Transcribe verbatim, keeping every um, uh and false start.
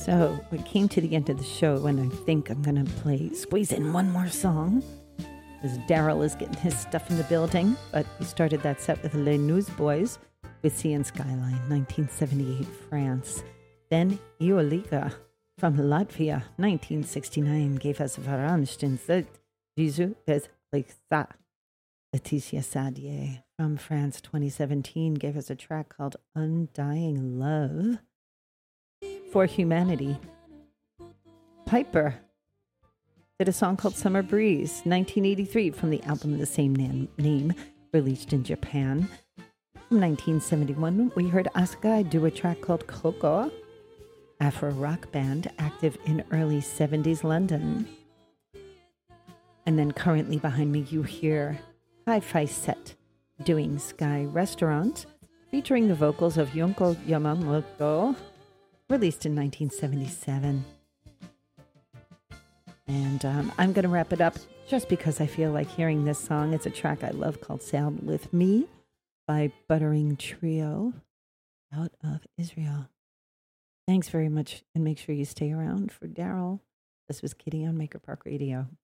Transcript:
So we came to the end of the show, and I think I'm going to play, squeeze in one more song, because Daryl is getting his stuff in the building. But we started that set with Les Newsboys with Sea and Skyline, nineteen seventy-eight, France. Then Iolika from Latvia, nineteen sixty-nine, gave us Veransten Zelt, Jésus bez Lexa. Laetitia Sadier from France, twenty seventeen, gave us a track called Undying Love. For Humanity, Piper did a song called Summer Breeze, nineteen eighty-three, from the album of the same name, name released in Japan. From nineteen seventy-one, we heard Asgai do a track called Coco, Afro rock band active in early seventies London. And then currently behind me, you hear Hi-Fi Set doing Sky Restaurant, featuring the vocals of Yonko Yamamoto, released in nineteen seventy-seven. And um, I'm going to wrap it up just because I feel like hearing this song. It's a track I love called Sail With Me by Buttering Trio out of Israel. Thanks very much, and make sure you stay around for Daryl. This was Kitty on Maker Park Radio.